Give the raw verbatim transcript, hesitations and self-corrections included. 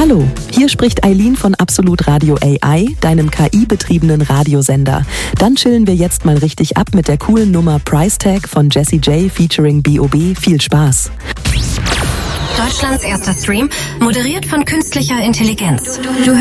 Hallo, hier spricht Eileen von Absolut Radio A I, deinem K I-betriebenen Radiosender. Dann chillen wir jetzt mal richtig ab mit der coolen Nummer Price Tag von Jessie J featuring B O B. Viel Spaß! Deutschlands erster Stream, moderiert von künstlicher Intelligenz. Du